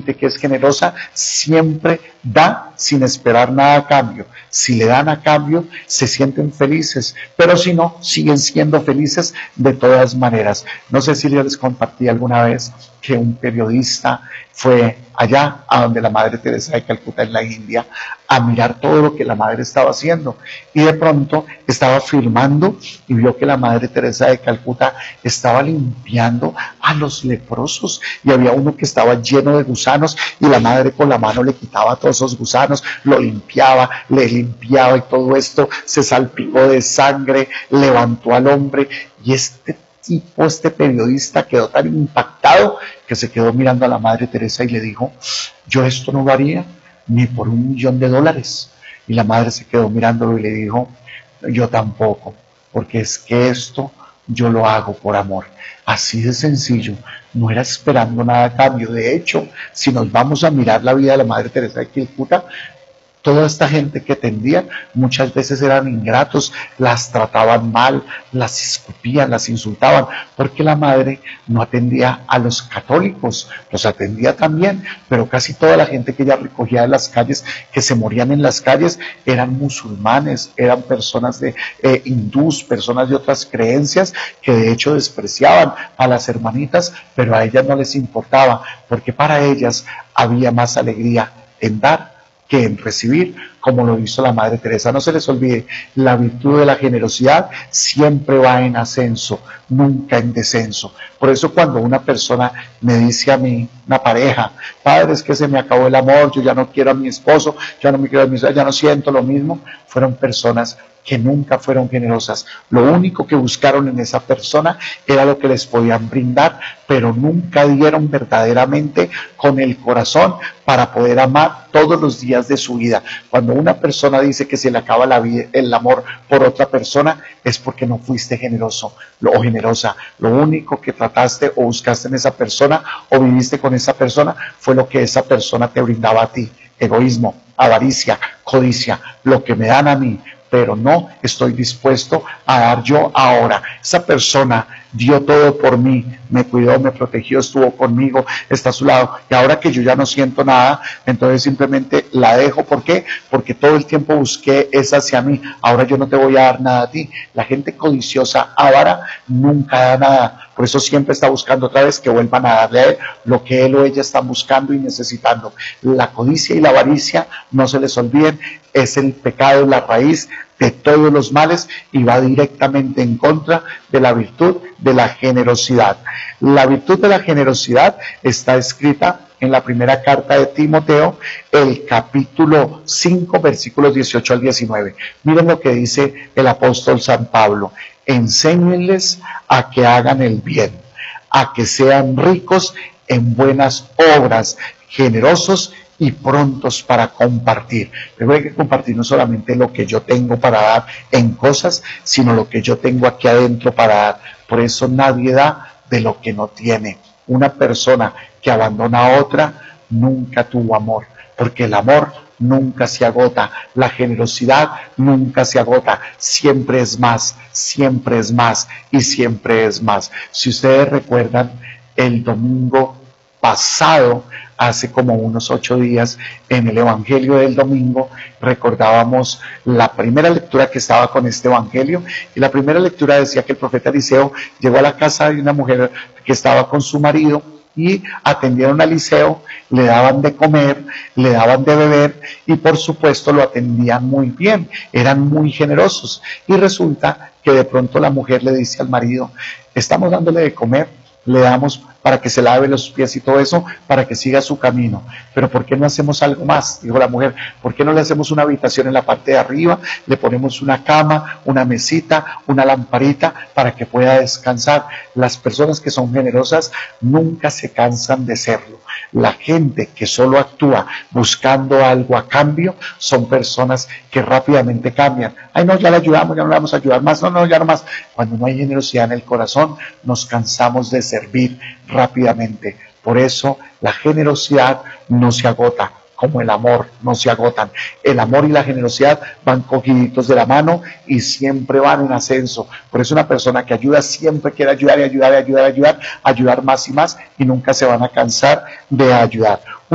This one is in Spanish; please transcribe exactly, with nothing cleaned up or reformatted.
gente que es generosa siempre da sin esperar nada a cambio. Si le dan a cambio, se sienten felices, pero si no, siguen siendo felices de todas maneras. No sé si yo les compartí alguna vez que un periodista fue allá a donde la Madre Teresa de Calcuta en la India a mirar todo lo que la Madre estaba haciendo, y de pronto estaba filmando y vio que la Madre Teresa de Calcuta estaba limpiando a los leprosos, y había uno que estaba lleno de gusanos y la Madre con la mano le quitaba todos esos gusanos, lo limpiaba, le limpiaba, y todo esto se salpicó de sangre, levantó al hombre, y este tipo, este periodista quedó tan impactado que se quedó mirando a la Madre Teresa y le dijo: yo esto no lo haría ni por un millón de dólares. Y la Madre se quedó mirándolo y le dijo: yo tampoco, porque es que esto yo lo hago por amor. Así de sencillo, no era esperando nada a cambio. De hecho, si nos vamos a mirar la vida de la Madre Teresa de Calcuta, toda esta gente que atendían muchas veces eran ingratos, las trataban mal, las escupían, las insultaban, porque la Madre no atendía a los católicos, los atendía también, pero casi toda la gente que ella recogía de las calles, que se morían en las calles, eran musulmanes, eran personas de eh, hindús, personas de otras creencias, que de hecho despreciaban a las hermanitas, pero a ellas no les importaba, porque para ellas había más alegría en dar que en recibir, como lo hizo la Madre Teresa. No se les olvide, la virtud de la generosidad siempre va en ascenso, nunca en descenso. Por eso cuando una persona me dice a mí, una pareja: padre, es que se me acabó el amor, yo ya no quiero a mi esposo, ya no me quiero a mi esposa, ya no siento lo mismo, fueron personas que nunca fueron generosas. Lo único que buscaron en esa persona era lo que les podían brindar, pero nunca dieron verdaderamente con el corazón para poder amar todos los días de su vida. Cuando una persona dice que se le acaba la vida, el amor por otra persona, es porque no fuiste generoso o generosa. Lo único que trataste o buscaste en esa persona o viviste con esa persona fue lo que esa persona te brindaba a ti: egoísmo, avaricia, codicia, lo que me dan a mí, pero no estoy dispuesto a dar yo ahora. Esa persona dio todo por mí, me cuidó, me protegió, estuvo conmigo, está a su lado, y ahora que yo ya no siento nada, entonces simplemente la dejo. ¿Por qué? Porque todo el tiempo busqué es hacia mí, ahora yo no te voy a dar nada a ti. La gente codiciosa, avara, nunca da nada, por eso siempre está buscando otra vez que vuelvan a darle a él lo que él o ella está buscando y necesitando. La codicia y la avaricia, no se les olviden, es el pecado, la raíz de todos los males, y va directamente en contra de la virtud de la generosidad. La virtud de la generosidad está escrita en la primera carta de Timoteo, el capítulo cinco, versículos dieciocho al diecinueve. Miren lo que dice el apóstol San Pablo: enséñenles a que hagan el bien, a que sean ricos en buenas obras, generosos y prontos para compartir. Pero hay que compartir no solamente lo que yo tengo para dar en cosas, sino lo que yo tengo aquí adentro para dar. Por eso nadie da de lo que no tiene. Una persona que abandona a otra nunca tuvo amor, porque el amor nunca se agota, la generosidad nunca se agota, siempre es más, siempre es más y siempre es más. Si ustedes recuerdan, el domingo pasado, hace como unos ocho días, en el Evangelio del domingo, recordábamos la primera lectura que estaba con este Evangelio, y la primera lectura decía que el profeta Eliseo llegó a la casa de una mujer que estaba con su marido, y atendieron a Eliseo, le daban de comer, le daban de beber, y por supuesto lo atendían muy bien, eran muy generosos. Y resulta que de pronto la mujer le dice al marido: estamos dándole de comer, le damos para que se lave los pies y todo eso, para que siga su camino, pero ¿por qué no hacemos algo más? Dijo la mujer: ¿por qué no le hacemos una habitación en la parte de arriba, le ponemos una cama, una mesita, una lamparita para que pueda descansar? Las personas que son generosas nunca se cansan de serlo. La gente que solo actúa buscando algo a cambio son personas que rápidamente cambian. Ay, no, ya le ayudamos, ya no le vamos a ayudar más, no, no, ya no más. Cuando no hay generosidad en el corazón, nos cansamos de servir rápidamente. Por eso la generosidad no se agota, como el amor no se agotan. El amor y la generosidad van cogiditos de la mano y siempre van en ascenso. Por eso una persona que ayuda siempre quiere ayudar y ayudar y ayudar y ayudar, ayudar más y más, y nunca se van a cansar de ayudar.